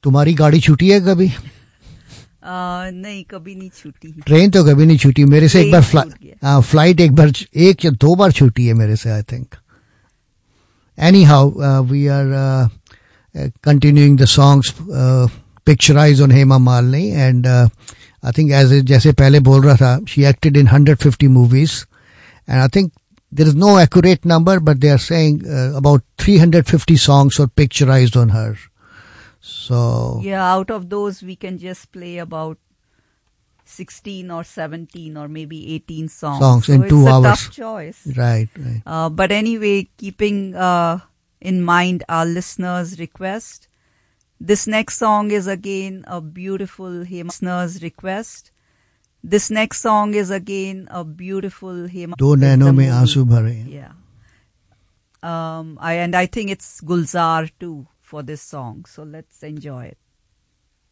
तुम्हारी गाड़ी छूटी है कभी? नहीं, कभी नहीं छूटी. ट्रेन तो कभी नहीं छूटी मेरे से. एक बार फ्लाइट एक या दो बार छूटी है मेरे से, I think. Anyhow, we are continuing the songs picturized on Hema Malini, and I think जैसे पहले बोल रहा था, she acted in 150 movies, and I think there is no accurate number, but they are saying about 350 songs were picturized on her. So yeah, out of those we can just play about 16 or 17 or maybe 18 songs in 2 hours. It's a tough choice. Right. But anyway, keeping in mind our listeners' request, this next song is again a beautiful listeners' request. This next song is again a beautiful दो नैनों में आंसू भरे. Yeah. And I think it's Gulzar too for this song. So let's enjoy it.